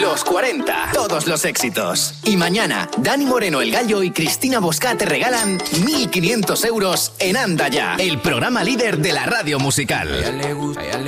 Los 40, todos los éxitos. Y mañana, Dani Moreno el Gallo y Cristina Bosca te regalan 1.500 euros en Anda Ya, el programa líder de la radio musical.